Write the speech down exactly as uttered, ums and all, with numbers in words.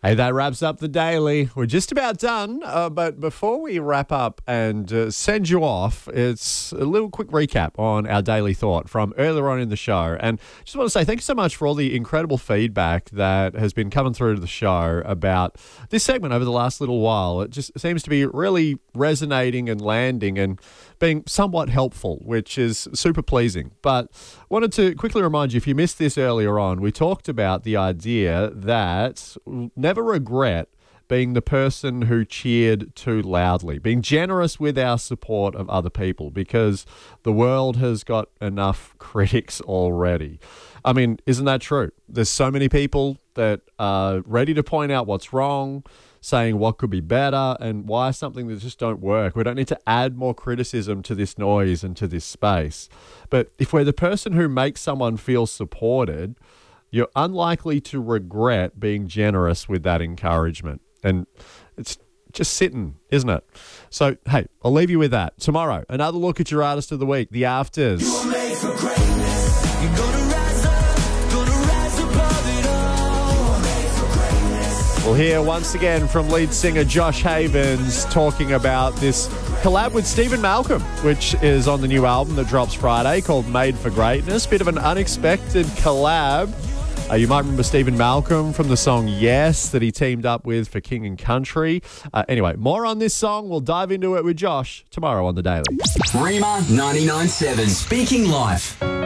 Hey, that wraps up the daily. We're just about done, uh, but before we wrap up and uh, send you off, it's a little quick recap on our daily thought from earlier on in the show. And just want to say thank you so much for all the incredible feedback that has been coming through to the show about this segment over the last little while. It just seems to be really resonating and landing and being somewhat helpful, which is super pleasing. But wanted to quickly remind you, if you missed this earlier on, we talked about the idea that never regret being the person who cheered too loudly, being generous with our support of other people, because the world has got enough critics already. I mean, isn't that true? There's so many people that are ready to point out what's wrong, saying what could be better and why something that just don't work. We don't need to add more criticism to this noise and to this space. But if we're the person who makes someone feel supported, you're unlikely to regret being generous with that encouragement. And it's just sitting, isn't it? So, hey, I'll leave you with that. Tomorrow, another look at your artist of the week, The Afters. You were made for greatness. You're gonna rise up, gonna rise above it all. You were made for greatness. We'll hear once again from lead singer Josh Havens talking about this collab with Stephen Malcolm, which is on the new album that drops Friday called Made for Greatness. Bit of an unexpected collab. Uh, you might remember Stephen Malcolm from the song Yes that he teamed up with for King and Country. Uh, anyway, more on this song. We'll dive into it with Josh tomorrow on The Daily. Rima ninety-nine point seven. Speaking Life.